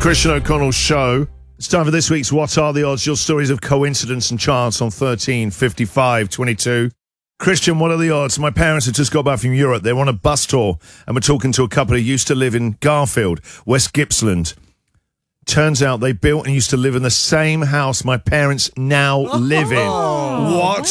Christian O'Connell Show. It's time for this week's What Are the Odds? Your stories of coincidence and chance on 13 55 22. Christian, what are the odds? My parents have just got back from Europe. They were on a bus tour and we're talking to a couple who used to live in Garfield, West Gippsland. Turns out they built and used to live in the same house my parents now live in. What?